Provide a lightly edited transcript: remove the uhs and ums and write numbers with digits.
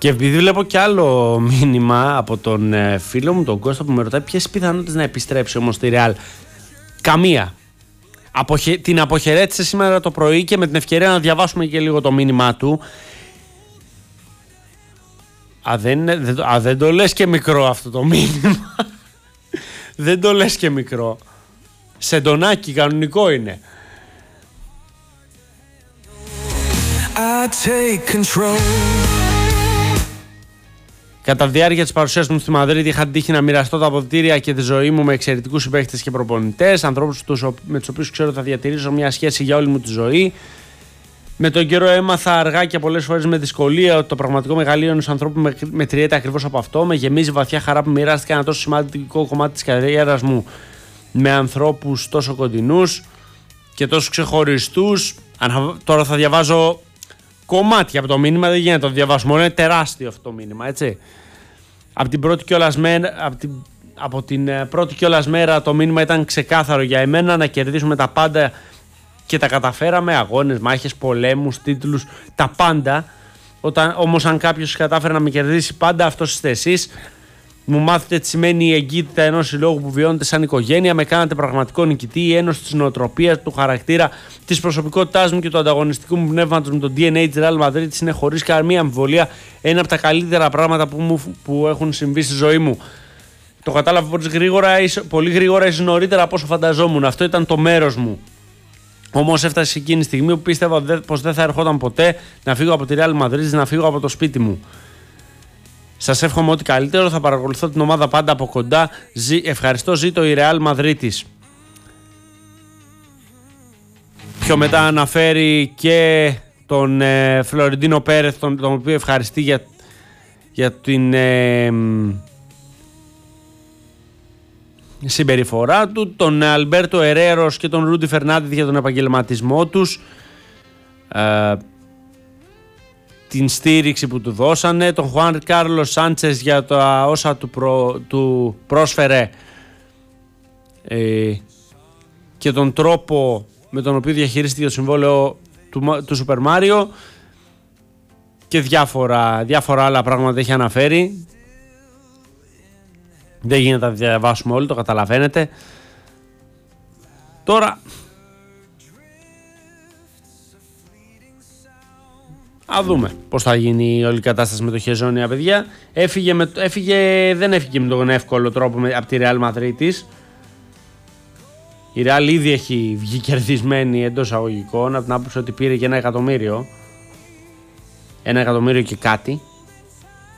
Και επειδή βλέπω κι άλλο μήνυμα από τον φίλο μου τον Κώστα που με ρωτάει ποιες πιθανότητες να επιστρέψει όμως στη Real. Καμία. Την αποχαιρέτησε σήμερα το πρωί και με την ευκαιρία να διαβάσουμε και λίγο το μήνυμά του. Δεν το λες και μικρό αυτό το μήνυμα. Δεν το λες και μικρό. Σεντονάκι κανονικό είναι. I take control. Κατά τη διάρκεια της παρουσίας μου στη Μαδρίτη είχα την τύχη να μοιραστώ τα αποδυτήρια και τη ζωή μου με εξαιρετικούς συμπαίκτες και προπονητές, ανθρώπους με τους οποίους ξέρω θα διατηρήσω μια σχέση για όλη μου τη ζωή. Με τον καιρό έμαθα αργά και πολλές φορές με δυσκολία ότι το πραγματικό μεγαλείο ενός ανθρώπου μετριέται ακριβώς από αυτό. Με γεμίζει βαθιά χαρά που μοιράστηκα ένα τόσο σημαντικό κομμάτι της καριέρας μου με ανθρώπους τόσο κοντινούς και τόσο ξεχωριστούς. Τώρα θα διαβάζω κομμάτια από το μήνυμα, δεν γίνεται να το διαβάσουμε μόνο, είναι τεράστιο αυτό το μήνυμα, έτσι. Από την πρώτη κιόλας μέρα το μήνυμα ήταν ξεκάθαρο για εμένα, να κερδίσουμε τα πάντα και τα καταφέραμε, αγώνες, μάχες, πολέμους, τίτλους, τα πάντα. Όμως αν κάποιος κατάφερε να με κερδίσει πάντα, αυτός είστε εσείς. Μου μάθετε τι σημαίνει η εγκύτητα ενός συλλόγου που βιώνετε σαν οικογένεια. Με κάνατε πραγματικό νικητή. Η ένωση της νοοτροπίας, του χαρακτήρα, της προσωπικότητάς μου και του ανταγωνιστικού μου πνεύματος με το DNA της Real Madrid είναι χωρίς καμία αμφιβολία ένα από τα καλύτερα πράγματα που έχουν συμβεί στη ζωή μου. Το κατάλαβα πολύ γρήγορα, ίσως νωρίτερα από όσο φανταζόμουν. Αυτό ήταν το μέρος μου. Όμως έφτασε εκείνη τη στιγμή που πίστευα πως δεν θα ερχόταν ποτέ να φύγω από τη Real Madrid, να φύγω από το σπίτι μου. Σας εύχομαι ό,τι καλύτερο, θα παρακολουθώ την ομάδα πάντα από κοντά. Ευχαριστώ, ζήτω η Real Madrid. Πιο μετά αναφέρει και τον Φλωρεντίνο Πέρεθ, τον οποίο ευχαριστεί για την συμπεριφορά του, τον Αλμπέρτο Ερέρος και τον Ρούντι Φερνάντεθ για τον επαγγελματισμό τους, την στήριξη που του δώσανε, τον Χουάν Κάρλος Σάντσες για τα όσα του πρόσφερε και τον τρόπο με τον οποίο διαχειρίστηκε το συμβόλαιο του Σούπερ Μάριο και διάφορα άλλα πράγματα έχει αναφέρει. Δεν γίνεται να τα διαβάσουμε όλοι, το καταλαβαίνετε. Τώρα δούμε πώς θα γίνει η όλη κατάσταση με το Χεζόνια, παιδιά. Δεν έφυγε με τον εύκολο τρόπο από τη Real Madrid. Η Real ήδη έχει βγει κερδισμένη εντός αγωγικών, από την άποψη ότι πήρε και 1 εκατομμύριο. 1 εκατομμύριο και κάτι.